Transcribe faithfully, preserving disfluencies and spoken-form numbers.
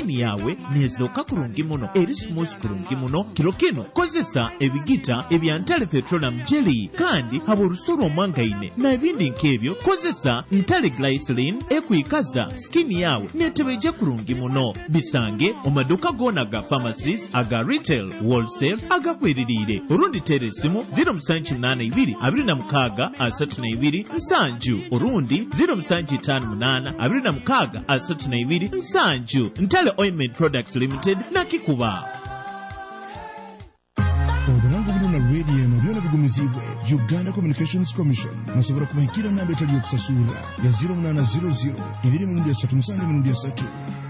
skini yawe nezoka kurungi muno eri smooth kurungi muno. Kiro kino kozesa ebigita ebya Ntale Petroleum Jelly kandi haba olusoro omwangaine na ebindi nkebyo kozesa Ntale Glycerin ekwikaza skini yawe netebeje kurungi muno. Bisange omaduka gona ga pharmacies aga retail wholesale agakweririre. Urundi teresimu zero musanji munana ibiri abiri na mukaga asatu na ibiri nsanju. Urundi zero musanji tano munana abiri na mukaga asatu na ibiri nsanju. Ntale Ointment Products Limited na Kikuba. Obulango buno na radio no byona bigumizibwe Uganda Communications Commission musobora kumahikira namba etali yokusasula ya zero nine zero zero ibiri mu ndya tatu musange mu ndya tatu.